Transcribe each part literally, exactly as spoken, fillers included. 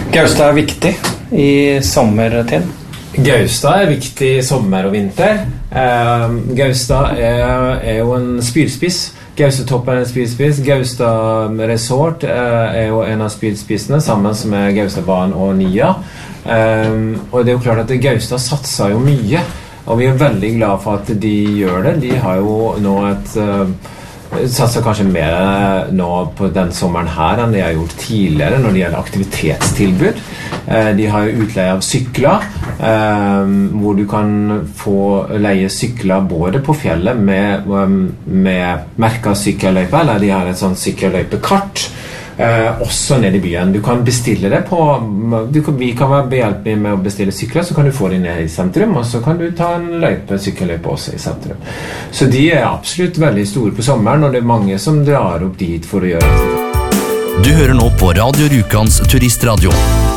Gaustad er viktig i sommertid. Gaustad er viktig i sommer og vinter. Eh, Gaustad er, er jo en spydspiss. Gaustatoppen er en spydspiss. Gaustad Resort eh, er jo en av spydspissene sammen med Gaustadbanen og Nia. Eh, og det er jo klart at Gaustad satser jo mye, og vi er veldig glad for at de gjør det. De har jo nå et eh, satser kanskje mer nå på den sommeren her enn de har gjort tidligere når det gjelder aktivitetstilbud. De har jo utleie av sykler, hvor du kan få leie sykler både på fjellet med, med merket sykkelløype, eller de har et sånt sykkelløypekart, også ned i byen. Du kan bestille det på, du kan, vi kan være behjelpelige med å bestille sykler, så kan du få det ned i sentrum, og så kan du ta en løype, sykkelløype også i sentrum. Så de er absolutt veldig store på sommeren, og det er mange som drar opp dit for å gjøre det. Du hører nå på Radio Rukans turistradio.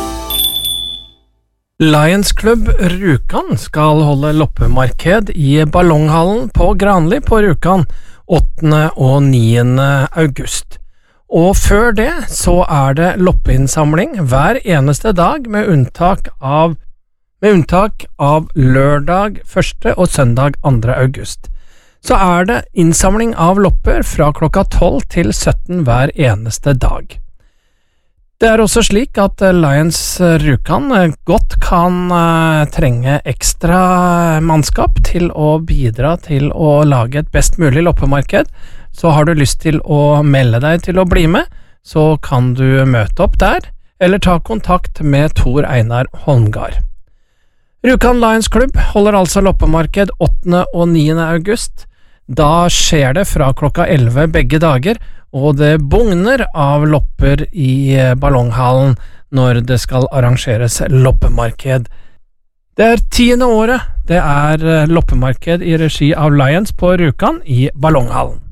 Lions Club Rjukan skal holde loppemarked i Ballonghallen på Granli på Rjukan åttende og niende august. Og før det så er det loppeinnsamling hver eneste dag med unntak av, med unntak av lørdag første og søndag andre august. Så er det innsamling av lopper fra klokka tolv til sytten hver eneste dag. Det er også slik at Lions Rjukan godt kan uh, trenge ekstra mannskap til å bidra til å lage et best mulig loppemarked. Så har du lyst til å melde deg til å bli med, så kan du møte opp der, eller ta kontakt med Tor Einar Holmgard. Rjukan Lions Club holder altså loppemarked åttende og niende august. Da skjer det fra klokka elleve begge dager, og det bugner av lopper i Ballonghallen når det skal arrangeres loppemarked. Det er tiende året det er loppemarked i regi av Lions på Rjukan i Ballonghallen.